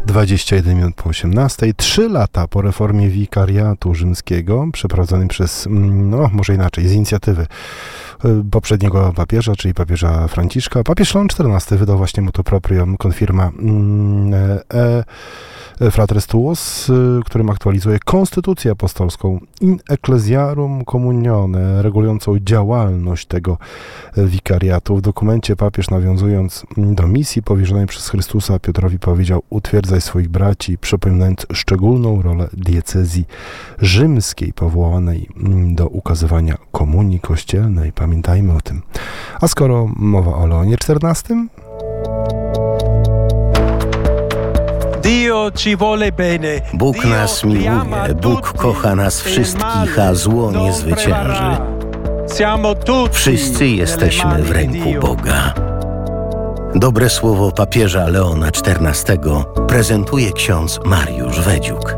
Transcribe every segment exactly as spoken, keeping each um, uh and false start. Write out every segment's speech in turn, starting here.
dwadzieścia jeden minut po osiemnastej. Trzy lata po reformie wikariatu rzymskiego, przeprowadzonej przez, no może inaczej, z inicjatywy poprzedniego papieża, czyli papieża Franciszka. Papież Leon czternasty wydał właśnie motu proprium confirma e fratres tuos, którym aktualizuje konstytucję apostolską in ecclesiarum communione, regulującą działalność tego wikariatu. W dokumencie papież, nawiązując do misji powierzonej przez Chrystusa, Piotrowi powiedział: utwierdzaj swoich braci, przypominając szczególną rolę diecezji rzymskiej, powołanej do ukazywania komunii kościelnej. Pamiętajmy o tym. A skoro mowa o Leonie czternastym, Bóg nas miłuje, Bóg kocha nas wszystkich, a zło nie zwycięży. Wszyscy jesteśmy w ręku Boga. Dobre słowo papieża Leona czternastego prezentuje ksiądz Mariusz Wedziuk.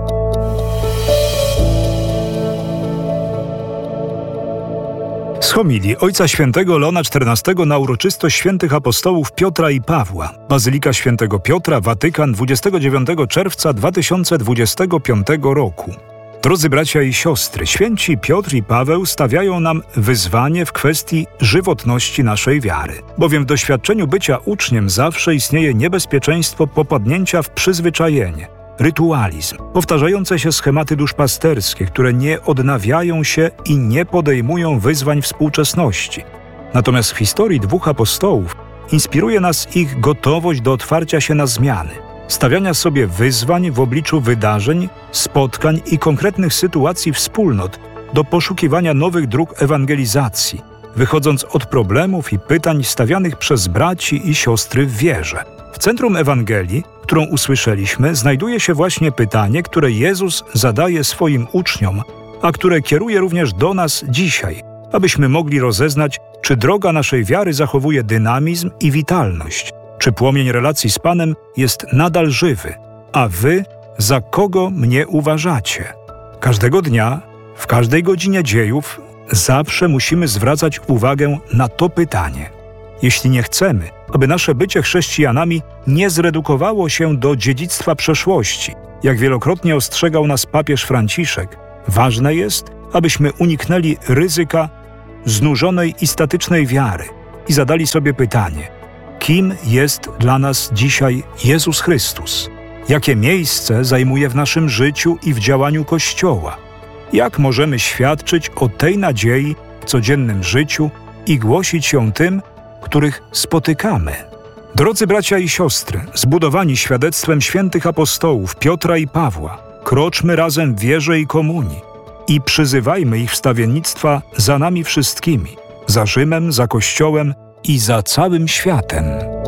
Z homilii Ojca Świętego Leona czternastego na uroczystość świętych apostołów Piotra i Pawła. Bazylika Świętego Piotra, Watykan, dwudziestego dziewiątego czerwca dwa tysiące dwudziestego piątego roku. Drodzy bracia i siostry, święci Piotr i Paweł stawiają nam wyzwanie w kwestii żywotności naszej wiary. Bowiem w doświadczeniu bycia uczniem zawsze istnieje niebezpieczeństwo popadnięcia w przyzwyczajenie, rytualizm, powtarzające się schematy duszpasterskie, które nie odnawiają się i nie podejmują wyzwań współczesności. Natomiast w historii dwóch apostołów inspiruje nas ich gotowość do otwarcia się na zmiany, stawiania sobie wyzwań w obliczu wydarzeń, spotkań i konkretnych sytuacji wspólnot, do poszukiwania nowych dróg ewangelizacji, wychodząc od problemów i pytań stawianych przez braci i siostry w wierze. W centrum Ewangelii, którą usłyszeliśmy, znajduje się właśnie pytanie, które Jezus zadaje swoim uczniom, a które kieruje również do nas dzisiaj, abyśmy mogli rozeznać, czy droga naszej wiary zachowuje dynamizm i witalność, czy płomień relacji z Panem jest nadal żywy, a wy za kogo mnie uważacie? Każdego dnia, w każdej godzinie dziejów, zawsze musimy zwracać uwagę na to pytanie. Jeśli nie chcemy, aby nasze bycie chrześcijanami nie zredukowało się do dziedzictwa przeszłości, jak wielokrotnie ostrzegał nas papież Franciszek, ważne jest, abyśmy uniknęli ryzyka znużonej i statycznej wiary i zadali sobie pytanie: kim jest dla nas dzisiaj Jezus Chrystus? Jakie miejsce zajmuje w naszym życiu i w działaniu Kościoła? Jak możemy świadczyć o tej nadziei w codziennym życiu i głosić ją tym, których spotykamy? Drodzy bracia i siostry, zbudowani świadectwem świętych apostołów Piotra i Pawła, kroczmy razem w wierze i komunii i przyzywajmy ich wstawiennictwa za nami wszystkimi, za Rzymem, za Kościołem i za całym światem.